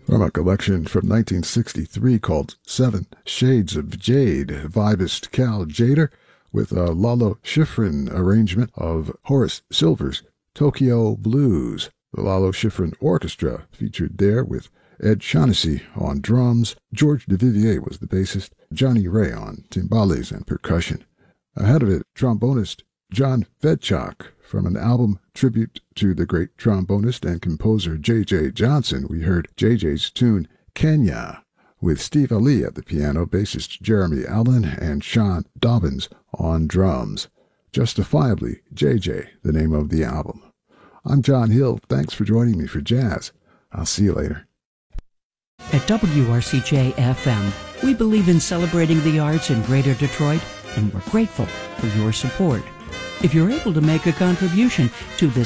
From a collection from 1963 called Seven Shades of Jade, vibist Cal Tjader with a Lalo Schifrin arrangement of Horace Silver's Tokyo Blues. The Lalo Schifrin Orchestra featured there with Ed Shaughnessy on drums, George Duvivier was the bassist, Johnny Ray on timbales and percussion. Ahead of it, trombonist John Fedchuk. From an album tribute to the great trombonist and composer J.J. Johnson, we heard J.J.'s tune Kenya, with Steve Ali at the piano, bassist Jeremy Allen, and Sean Dobbins on drums. Justifiably J.J., the name of the album. I'm John Hill. Thanks for joining me for Jazz. I'll see you later. At WRCJ-FM, we believe in celebrating the arts in Greater Detroit, and we're grateful for your support. If you're able to make a contribution to this